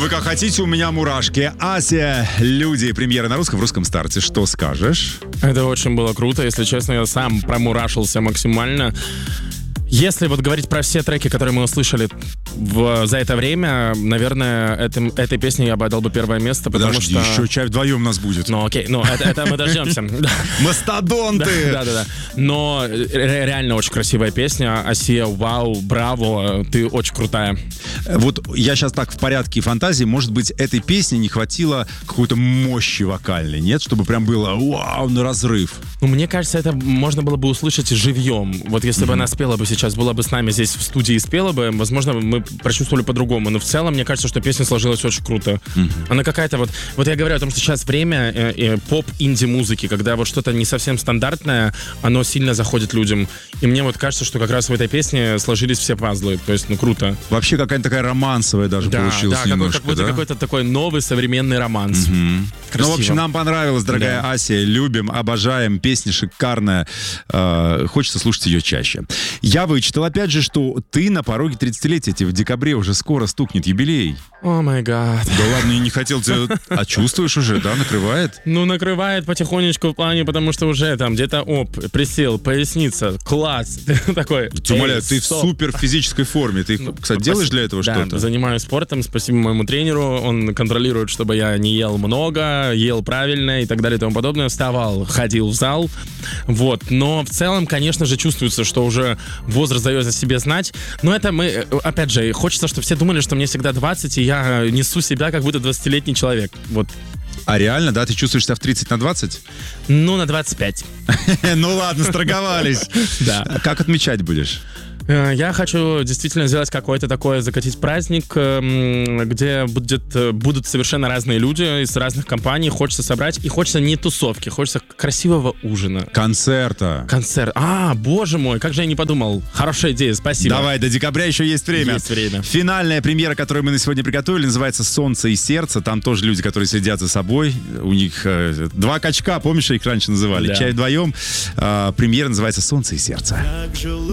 Вы как хотите, у меня мурашки. Ася, люди, премьера на русском, в русском старте. Что скажешь? Это очень было круто, если честно, я сам промурашился максимально. Если вот говорить про все треки, которые мы услышали за это время, наверное, этой песне я бы отдал бы первое место, потому Подожди, что... еще чай вдвоем у нас будет. Ну окей, это мы дождемся. Мастодонты! Да. Но реально очень красивая песня. Асия, вау, браво, ты очень крутая. Вот я сейчас так в порядке фантазии, может быть, этой песне не хватило какой-то мощи вокальной, нет? Чтобы прям было вау, на разрыв. Ну, мне кажется, это можно было бы услышать живьем. Вот если бы она спела бы сейчас, была бы с нами здесь в студии и спела бы, возможно, мы прочувствовали по-другому. Но в целом, мне кажется, что песня сложилась очень круто. Она какая-то вот я говорю о том, что сейчас время поп-инди-музыки, когда вот что-то не совсем стандартное, оно сильно заходит людям. И мне вот кажется, что как раз в этой песне сложились все пазлы. То есть, круто. Вообще какая-то такая романсовая даже получилась немножко, как будто какой-то такой новый современный романс. Ну, в общем, нам понравилось, дорогая Ася. Любим, обожаем. Песня шикарная. Хочется слушать ее чаще. Я вычитал, опять же, что ты на пороге 30-летия. В декабре уже скоро стукнет юбилей. О май гад. Да ладно, я не хотел тебя... А чувствуешь уже, да, накрывает? Ну, накрывает потихонечку в плане, потому что уже там где-то, присел, поясница, класс. Такой, Тем более, ты в супер физической форме. Ты, кстати, делаешь для этого что-то? Да, занимаюсь спортом, спасибо моему тренеру. Он контролирует, чтобы я не ел много, ел правильно и так далее и тому подобное. Вставал, ходил в зал. Вот. Но в целом, конечно же, чувствуется, что уже возраст дает о себе знать. Но это мы, опять же, хочется, чтобы все думали, что мне всегда 20, и я несу себя как будто 20-летний человек. Вот. А реально, да? Ты чувствуешь себя в 30 на 20? Ну, на 25. Ну ладно, строговались. Да. Как отмечать будешь? Я хочу действительно сделать какой-то такой, закатить праздник, где будут совершенно разные люди из разных компаний. Хочется собрать, и хочется не тусовки, хочется красивого ужина. Концерта. Концерт. Боже мой, как же я не подумал. Хорошая идея, спасибо. Давай, до декабря еще есть время. Есть время. Финальная премьера, которую мы на сегодня приготовили, называется «Солнце и сердце». Там тоже люди, которые следят за собой. У них два качка, помнишь, их раньше называли? Да. Чай вдвоем. Премьера называется «Солнце и сердце».